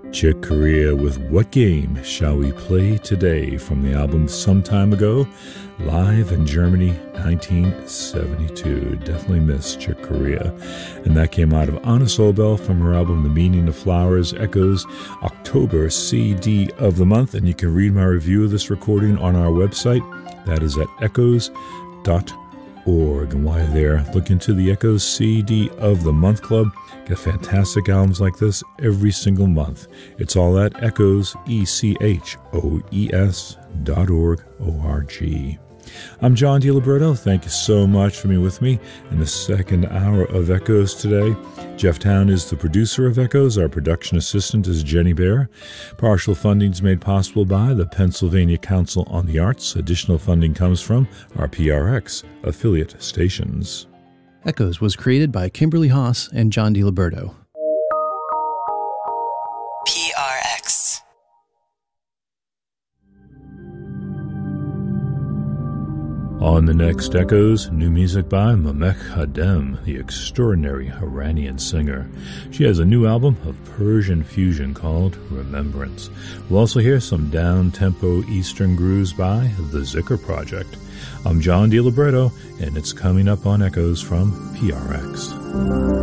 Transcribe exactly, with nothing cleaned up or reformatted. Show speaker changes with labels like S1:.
S1: Chick Corea with What Game Shall We Play Today from the album Some Time Ago, live in Germany, nineteen seventy-two. Definitely miss Chick Corea. And that came out of Anna Sobel from her album The Meaning of Flowers, Echoes, October C D of the month. And you can read my review of this recording on our website. That is at echoes dot org. And while you're there, look into the Echoes C D of the Month Club. Get fantastic albums like this every single month. It's all at echoes, E C H O E S dot org, O R G. I'm John DiLiberto. Thank you so much for being with me in the second hour of Echoes today. Jeff Town is the producer of Echoes. Our production assistant is Jenny Bear. Partial funding is made possible by the Pennsylvania Council on the Arts. Additional funding comes from our P R X affiliate stations.
S2: Echoes was created by Kimberly Haas and John DiLiberto.
S3: P R X.
S1: On the next Echoes, new music by Mamech Hadem, the extraordinary Iranian singer. She has a new album of Persian fusion called Remembrance. We'll also hear some down-tempo Eastern grooves by The Zikr Project. I'm John DiLiberto, and it's coming up on Echoes from P R X.